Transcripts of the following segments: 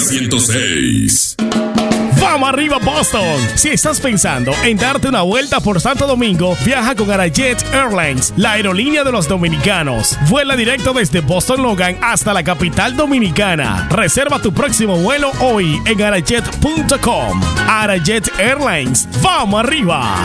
106. ¡Vamos arriba, Boston! Si estás pensando en darte una vuelta por Santo Domingo, viaja con Arajet Airlines, la aerolínea de los dominicanos. Vuela directo desde Boston Logan hasta la capital dominicana. Reserva tu próximo vuelo hoy en arajet.com. Arajet Airlines, ¡vamos arriba!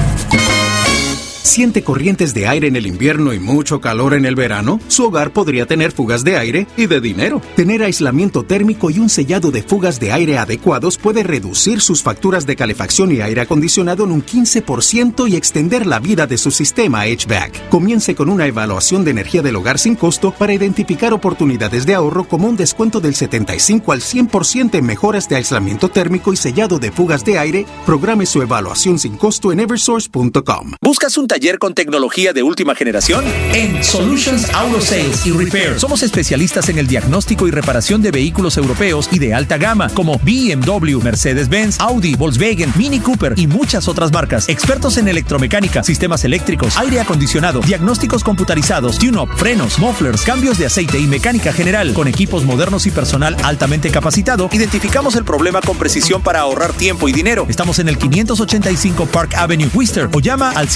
¿Siente corrientes de aire en el invierno y mucho calor en el verano? Su hogar podría tener fugas de aire y de dinero. Tener aislamiento térmico y un sellado de fugas de aire adecuados puede reducir sus facturas de calefacción y aire acondicionado en un 15% y extender la vida de su sistema HVAC. Comience con una evaluación de energía del hogar sin costo para identificar oportunidades de ahorro, como un descuento del 75 al 100% en mejoras de aislamiento térmico y sellado de fugas de aire. Programe su evaluación sin costo en eversource.com. ¿Buscas un taller con tecnología de última generación? En Solutions Auto Sales y Repair somos especialistas en el diagnóstico y reparación de vehículos europeos y de alta gama como BMW, Mercedes-Benz, Audi, Volkswagen, Mini Cooper y muchas otras marcas. Expertos en electromecánica, sistemas eléctricos, aire acondicionado, diagnósticos computarizados, tune-up, frenos, mufflers, cambios de aceite y mecánica general. Con equipos modernos y personal altamente capacitado, identificamos el problema con precisión para ahorrar tiempo y dinero. Estamos en el 585 Park Avenue, Worcester, o llama al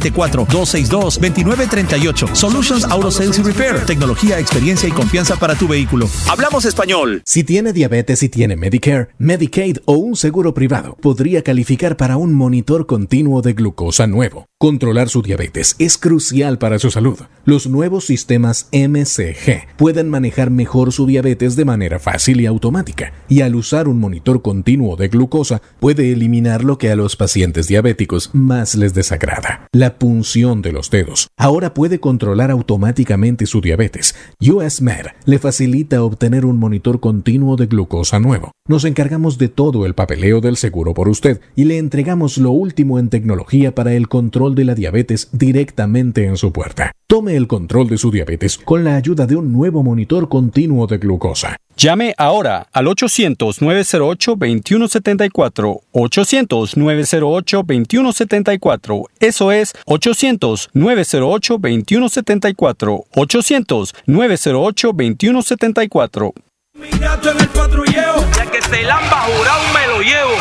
774-262-2938. Solutions Auto Sales y Repair. Tecnología, experiencia y confianza para tu vehículo. Hablamos español. Si tiene diabetes y tiene Medicare, Medicaid o un seguro privado, podría calificar para un monitor continuo de glucosa nuevo. Controlar su diabetes es crucial para su salud. Los nuevos sistemas MCG pueden manejar mejor su diabetes de manera fácil y automática, y al usar un monitor continuo de glucosa puede eliminar lo que a los pacientes diabéticos más les desagrada: la punción de los dedos. Ahora puede controlar automáticamente su diabetes. US Med le facilita obtener un monitor continuo de glucosa nuevo. Nos encargamos de todo el papeleo del seguro por usted y le entregamos lo último en tecnología para el control de la diabetes directamente en su puerta. Tome el control de su diabetes con la ayuda de un nuevo monitor continuo de glucosa. Llame ahora al 800-908-2174. 800-908-2174. Eso es 800-908-2174. 800-908-2174. Mi gato en el patrulleo, ya que se lamba jurado me lo llevo.